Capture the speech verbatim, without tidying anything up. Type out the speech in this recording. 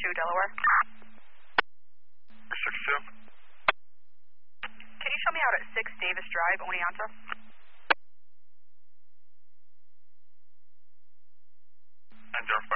two, Delaware. six two. Can you show me out at six Davis Drive, Oneonta? nine zero five.